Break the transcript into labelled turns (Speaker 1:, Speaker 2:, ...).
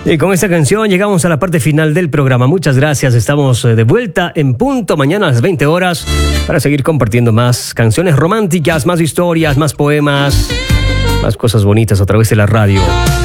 Speaker 1: Y con esta canción llegamos a la parte final del programa. Muchas gracias. Estamos de vuelta en punto mañana a las 20 horas para seguir compartiendo más canciones románticas, más historias, más poemas, más cosas bonitas a través de la radio.